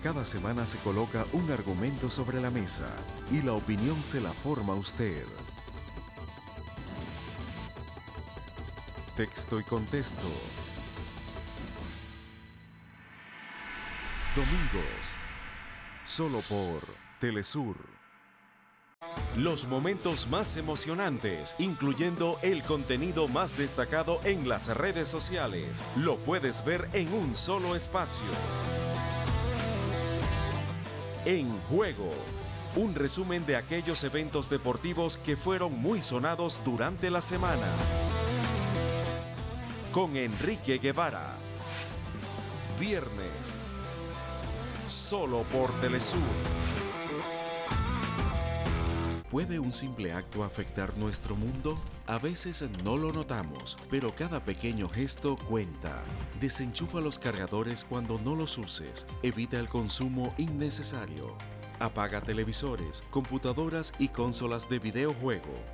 Cada semana se coloca un argumento sobre la mesa y la opinión se la forma usted. Texto y contexto. Domingos, solo por Telesur. Los momentos más emocionantes, incluyendo el contenido más destacado en las redes sociales, lo puedes ver en un solo espacio. En Juego, un resumen de aquellos eventos deportivos que fueron muy sonados durante la semana. Con Enrique Guevara. Viernes, solo por Telesur. ¿Puede un simple acto afectar nuestro mundo? A veces no lo notamos, pero cada pequeño gesto cuenta. Desenchufa los cargadores cuando no los uses. Evita el consumo innecesario. Apaga televisores, computadoras y consolas de videojuego.